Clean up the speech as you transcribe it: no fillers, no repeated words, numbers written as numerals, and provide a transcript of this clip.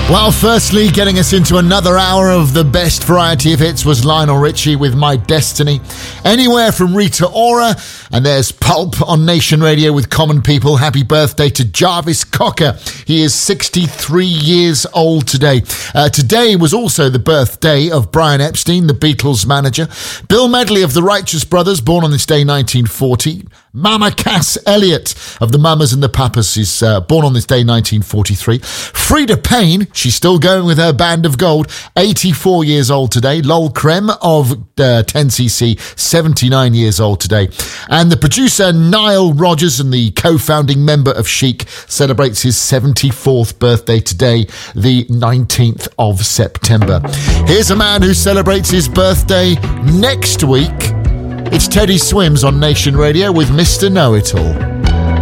Well, firstly, getting us into another hour of the best variety of hits was Lionel Richie with My Destiny. Anywhere from Rita Ora, and there's Pulp on Nation Radio with Common People. Happy birthday to Jarvis Cocker. He is 63 years old today. Today was also the birthday of Brian Epstein, the Beatles manager. Bill Medley of the Righteous Brothers, born on this day 1940. Mama Cass Elliott of the Mamas and the Papas is born on this day 1943. Frida Payne, she's still going with her band of gold, 84 years old today. Lol Creme of 10cc, 79 years old today. And the producer Nile Rodgers and the co-founding member of Chic celebrates his 74th birthday today, the 19th of September. Here's a man who celebrates his birthday next week. It's Teddy Swims on Nation Radio with Mr. Know-It-All.